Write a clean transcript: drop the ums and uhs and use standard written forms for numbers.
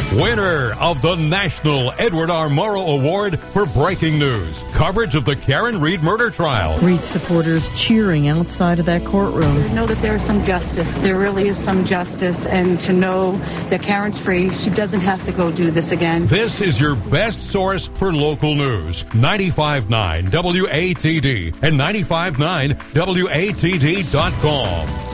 Winner of the National Edward R. Murrow Award for Breaking News. Coverage of the Karen Reed murder trial. Reed supporters cheering outside of that courtroom. To know that there is some justice. There really is some justice. And to know that Karen's free. She doesn't have to go do this again. This is your best source for local news. 95.9 WATD and 95.9WATD.com.